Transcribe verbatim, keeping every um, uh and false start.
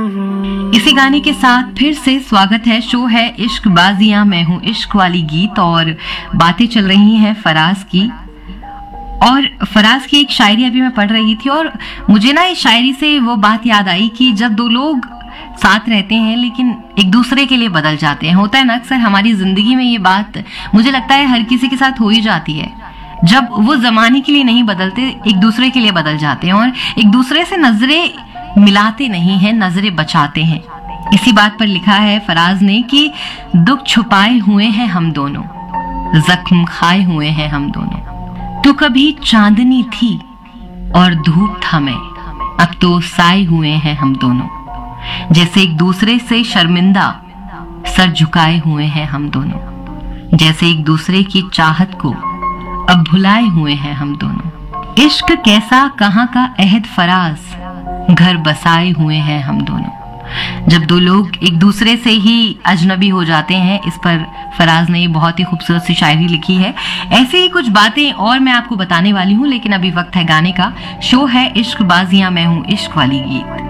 इसी गाने के साथ फिर से स्वागत है। शो है इश्क बाजियां, मैं हूँ इश्क वाली गीत और बातें चल रही हैं फराज की। और फराज की एक शायरी अभी मैं पढ़ रही थी और मुझे ना इस शायरी से वो बात याद आई कि जब दो लोग साथ रहते हैं लेकिन एक दूसरे के लिए बदल जाते हैं, होता है ना अक्सर हमारी जिंदगी में ये बात, मुझे लगता है हर किसी के साथ हो ही जाती है। जब वो जमाने के लिए नहीं बदलते, एक दूसरे के लिए बदल जाते हैं और एक दूसरे से नजरें मिलाते नहीं हैं, नजरें बचाते हैं। इसी बात पर लिखा है फराज ने कि दुख छुपाए हुए हैं हम दोनों, जख्म खाए हुए हैं हम दोनों। तू कभी चांदनी थी और धूप था मैं, अब तो साए हुए हैं हम दोनों। जैसे एक दूसरे से शर्मिंदा सर झुकाए हुए हैं हम दोनों, जैसे एक दूसरे की चाहत को अब भुलाए हुए हैं हम दोनों। इश्क कैसा कहाँ का अहद फराज, घर बसाए हुए हैं हम दोनों। जब दो लोग एक दूसरे से ही अजनबी हो जाते हैं, इस पर फराज ने बहुत ही खूबसूरत सी शायरी लिखी है। ऐसे ही कुछ बातें और मैं आपको बताने वाली हूँ, लेकिन अभी वक्त है गाने का। शो है इश्क बाजियां, मैं हूँ इश्क वाली गीत।